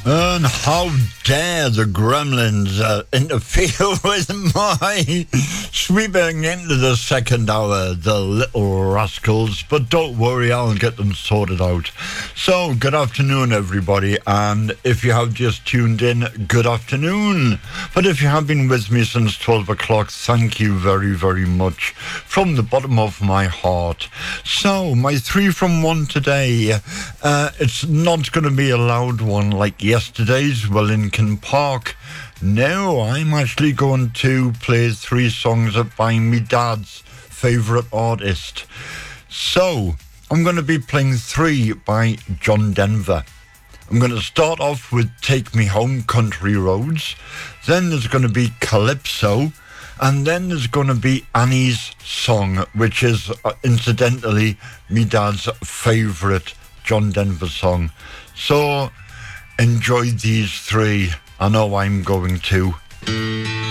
And how dare the gremlins interfere with my sweeping into the second hour, the little rascals. But don't worry, I'll get them sorted out. So, good afternoon, everybody. And if you have just tuned in, good afternoon. But if you have been with me since 12 o'clock, thank you very, very much from the bottom of my heart. So, my 3 from 1 today, it's not going to be a loud one like yesterday's Wellington Park. No, I'm actually going to play 3 songs by me dad's favourite artist. So, I'm going to be playing 3 by John Denver. I'm going to start off with Take Me Home, Country Roads. Then there's going to be Calypso. And then there's going to be Annie's Song, which is, incidentally, me dad's favourite John Denver song. So, enjoy these 3. I know I'm going to.